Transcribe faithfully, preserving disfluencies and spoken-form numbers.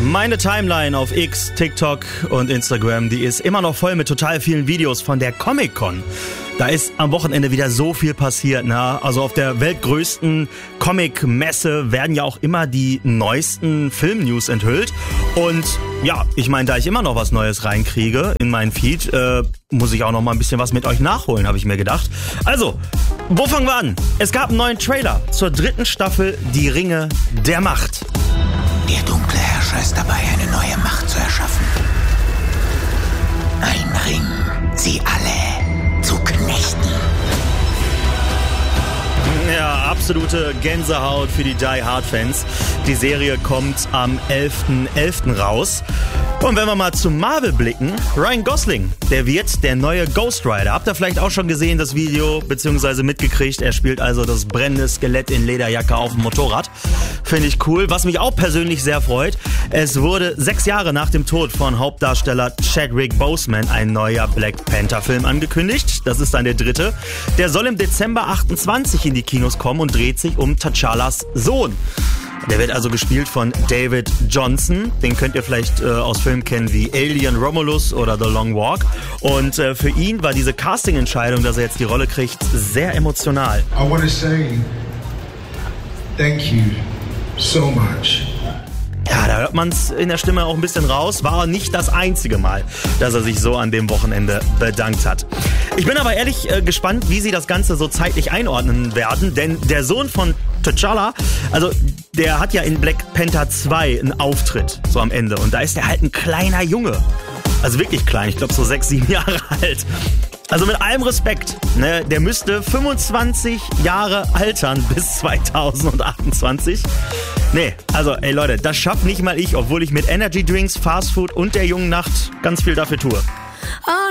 Meine Timeline auf X, TikTok und Instagram, die ist immer noch voll mit total vielen Videos von der Comic-Con. Da ist am Wochenende wieder so viel passiert, ne? Also auf der weltgrößten Comic-Messe werden ja auch immer die neuesten Film-News enthüllt. Und ja, ich meine, da ich immer noch was Neues reinkriege in meinen Feed, äh, muss ich auch noch mal ein bisschen was mit euch nachholen, habe ich mir gedacht. Also, wo fangen wir an? Es gab einen neuen Trailer zur dritten Staffel Die Ringe der Macht. Der dunkle Herrscher ist dabei, eine neue Macht zu erschaffen. Ein Ring, sie alle zu knechten. Ja, absolute Gänsehaut für die Die Hard Fans. Die Serie kommt am elften elften raus. Und wenn wir mal zu Marvel blicken, Ryan Gosling, der wird der neue Ghost Rider. Habt ihr vielleicht auch schon gesehen, das Video, beziehungsweise mitgekriegt? Er spielt also das brennende Skelett in Lederjacke auf dem Motorrad. Finde ich cool. Was mich auch persönlich sehr freut, es wurde sechs Jahre nach dem Tod von Hauptdarsteller Chadwick Boseman ein neuer Black Panther Film angekündigt. Das ist dann der dritte. Der soll im Dezember achtundzwanzig in die Kinos kommen und dreht sich um T'Challas Sohn. Der wird also gespielt von David Johnson. Den könnt ihr vielleicht äh, aus Filmen kennen wie Alien, Romulus oder The Long Walk. Und äh, für ihn war diese Casting-Entscheidung, dass er jetzt die Rolle kriegt, sehr emotional. I want to say thank you so much. Ja, da hört man es in der Stimme auch ein bisschen raus. War nicht das einzige Mal, dass er sich so an dem Wochenende bedankt hat. Ich bin aber ehrlich äh, gespannt, wie sie das Ganze so zeitlich einordnen werden. Denn der Sohn von T'Challa, also der hat ja in Black Panther zwei einen Auftritt, so am Ende. Und da ist er halt ein kleiner Junge. Also wirklich klein, ich glaube so sechs, sieben Jahre alt. Also mit allem Respekt, ne, der müsste fünfundzwanzig Jahre altern bis zweitausendachtundzwanzig. Nee, also ey Leute, das schafft nicht mal ich, obwohl ich mit Energy Drinks, Fast Food und der jungen Nacht ganz viel dafür tue.